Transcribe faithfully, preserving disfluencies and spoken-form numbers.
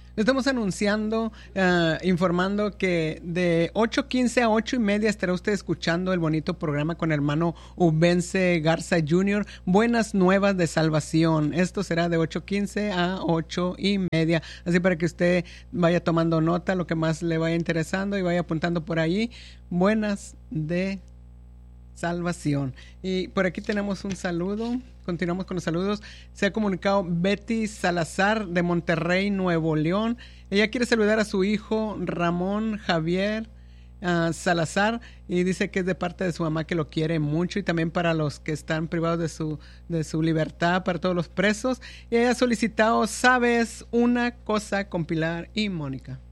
Estamos anunciando, uh, informando que de ocho quince a ocho y media estará usted escuchando el bonito programa con el hermano Ubense Garza junior Buenas Nuevas de Salvación. Esto será de ocho quince a ocho y media. Así para que usted vaya tomando nota, lo que más le vaya interesando y vaya apuntando por ahí. Buenas de Salvación. Y por aquí tenemos un saludo. Continuamos con los saludos. Se ha comunicado Betty Salazar de Monterrey, Nuevo León. Ella quiere saludar a su hijo Ramón Javier uh, Salazar y dice que es de parte de su mamá, que lo quiere mucho, y también para los que están privados de su, de su libertad, para todos los presos. Y ella ha solicitado Sabes una cosa con Pilar y Mónica.